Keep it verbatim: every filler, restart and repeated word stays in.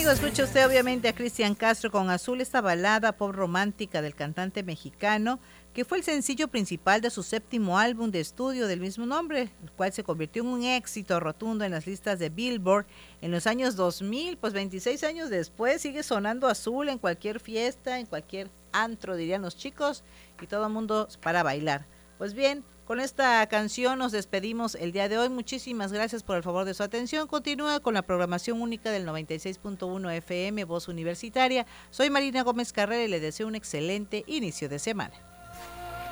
amigo, escucha usted obviamente a Cristian Castro con Azul, esta balada pop romántica del cantante mexicano, que fue el sencillo principal de su séptimo álbum de estudio del mismo nombre, el cual se convirtió en un éxito rotundo en las listas de Billboard en los años dos mil. Pues veintiséis años después sigue sonando Azul en cualquier fiesta, en cualquier antro, dirían los chicos, y todo el mundo para bailar. Pues bien, con esta canción nos despedimos el día de hoy. Muchísimas gracias por el favor de su atención. Continúa con la programación única del noventa y seis punto uno F M, Voz Universitaria. Soy Marina Gómez Carrera y le deseo un excelente inicio de semana.